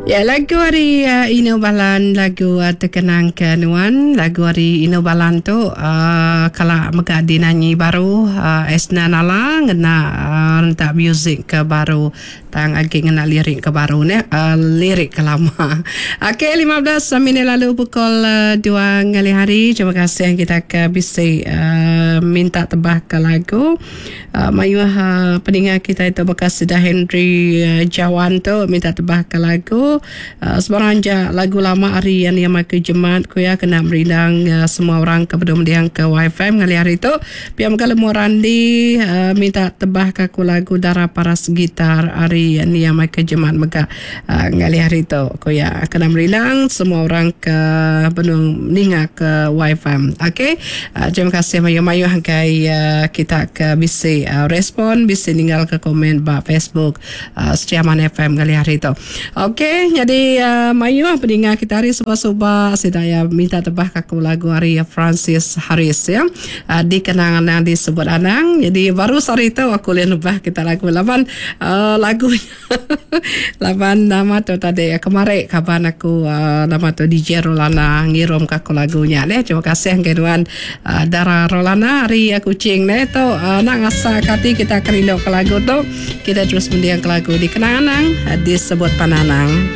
Ya, lagu hari Inobalan, lagu terkenang ke Nuan. Lagu hari Inobalan tu kalau mega dinyanyi baru Esna Nala ngena rentak muzik ke baru tang agi ngena lirik ke baru ni lirik ke lama. Okey, 15 minit lalu pukul 2 ngali hari. Terima kasih yang kita ke bisi minta tebah ke lagu. Mayu pendengar kita itu bekas Sida Henry Jawan tu minta tebah ke lagu. Sebaranja lagu lama hari yang makai jemaat kuya kena merindang semua orang ke bedom-diang ke YFM ngali hari tu piam kalau Morandi minta tebah kaku lagu darah paras gitar hari yang makai jemaat mega ngali hari tu kuya kena merindang semua orang ke bedom ninga ke YFM. Okey, terima kasih mayu-mayu hangkai kita ke bisi respon bisi tinggal ke komen ba Facebook Setiaman FM ngali hari tu. Okey, jadi mayu pendengar kita hari suba-suba sedaya minta tebah kaku lagu hari Francis Harris ya. Di kenangan yang disebut Anang. Jadi baru hari itu aku lihat tebah kita lagu laban lagunya laban nama tu tadi kemarin kabar aku nama tu DJ Rolana ngirim kaku lagunya ni. Terima kasih keduan Dara Rolana hari aku cing ni tu nak ngasa kati kita kerindok ke lagu tu kita terus mendiang ke lagu di kenangan disebut Pananang.